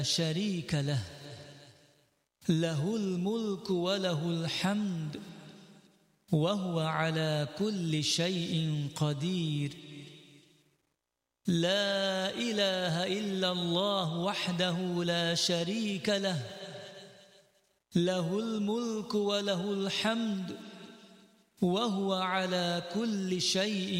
شريك له له الملك وله الحمد وهو على كل شيء قدير لا إله إلا الله وحده لا شريك له له الملك وله الحمد وهو على كل شيء